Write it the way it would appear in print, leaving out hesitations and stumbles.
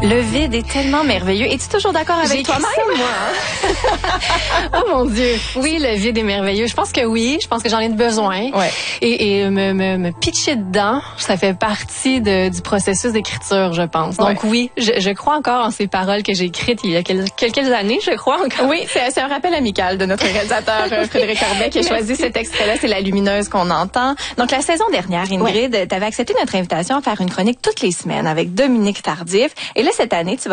Le vide est tellement merveilleux. Es-tu toujours d'accord avec toi-même? Moi, hein? Oh mon Dieu. Oui, le vide est merveilleux. Je pense que oui. Je pense que j'en ai besoin. Ouais. Et me pitcher dedans, ça fait partie du processus d'écriture, je pense. Donc oui, je crois encore en ces paroles que j'ai écrites il y a quelques années, je crois encore. Oui, c'est un rappel amical de notre réalisateur Frédéric Corbet qui a choisi cet extrait-là. C'est La Lumineuse qu'on entend. Donc, la saison dernière, Ingrid, t'avais accepté notre invitation à faire une chronique toutes les semaines avec Dominique Tardif. Et là, cette année, tu vas